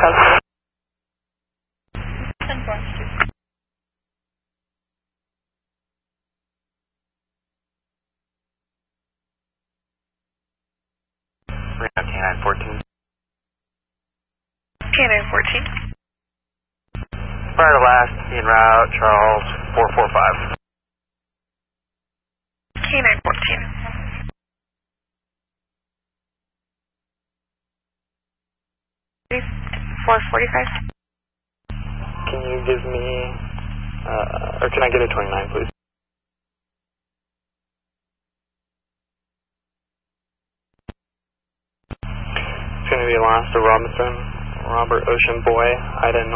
Coast. 10-4. K9 14. K9 14. Prior to last, en route, Charles 445. K9 14. Floor 45. Can you give me, or can I get a 29, please? It's going to be last to Robinson, Robert Ocean Boy, Ida North.